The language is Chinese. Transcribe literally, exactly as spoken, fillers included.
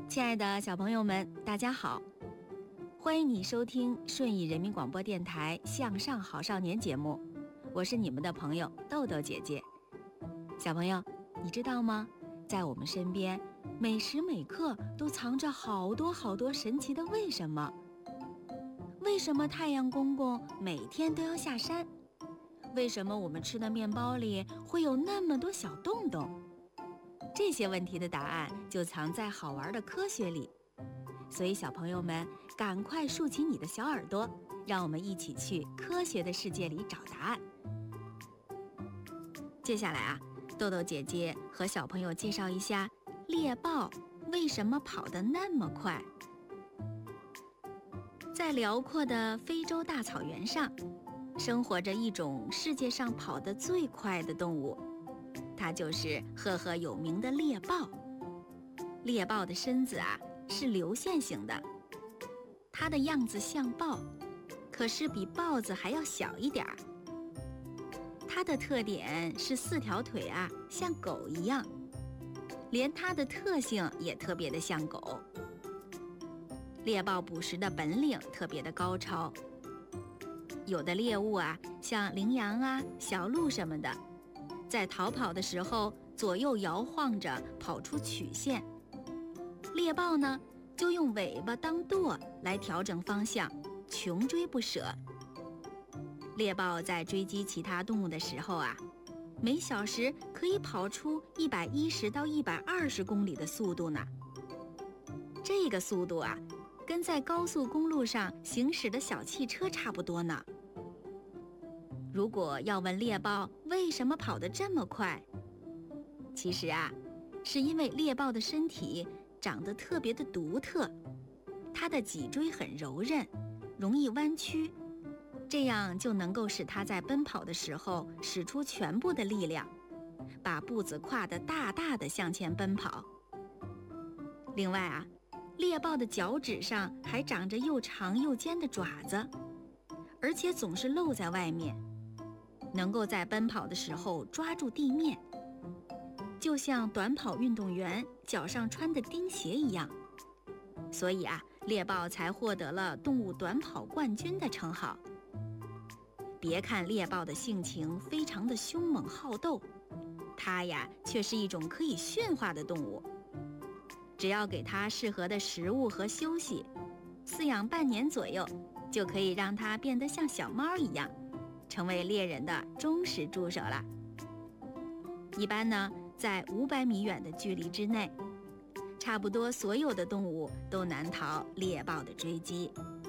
亲爱的小朋友们，大家好，欢迎你收听顺义人民广播电台向上好少年节目，我是你们的朋友豆豆姐姐。小朋友，你知道吗？在我们身边，每时每刻都藏着好多好多神奇的为什么。为什么太阳公公每天都要下山？为什么我们吃的面包里会有那么多小洞洞？这些问题的答案就藏在好玩的科学里，所以小朋友们赶快竖起你的小耳朵，让我们一起去科学的世界里找答案。接下来啊，豆豆姐姐和小朋友介绍一下猎豹为什么跑得那么快。在辽阔的非洲大草原上，生活着一种世界上跑得最快的动物，它就是赫赫有名的猎豹。猎豹的身子啊是流线型的，它的样子像豹，可是比豹子还要小一点儿。它的特点是四条腿啊像狗一样，连它的特性也特别的像狗。猎豹捕食的本领特别的高超，有的猎物啊像羚羊啊、小鹿什么的，在逃跑的时候左右摇晃着跑出曲线，猎豹呢就用尾巴当舵来调整方向，穷追不舍。猎豹在追击其他动物的时候啊，每小时可以跑出一百一十到一百二十公里的速度呢。这个速度啊，跟在高速公路上行驶的小汽车差不多呢。如果要问猎豹为什么跑得这么快，其实啊，是因为猎豹的身体长得特别的独特，它的脊椎很柔韧，容易弯曲，这样就能够使它在奔跑的时候使出全部的力量，把步子跨得大大的向前奔跑。另外啊，猎豹的脚趾上还长着又长又尖的爪子，而且总是露在外面，能够在奔跑的时候抓住地面，就像短跑运动员脚上穿的钉鞋一样。所以啊，猎豹才获得了动物短跑冠军的称号。别看猎豹的性情非常的凶猛好斗，它呀却是一种可以驯化的动物。只要给它适合的食物和休息，饲养半年左右，就可以让它变得像小猫一样，成为猎人的忠实助手了。一般呢，在五百米远的距离之内，差不多所有的动物都难逃猎豹的追击。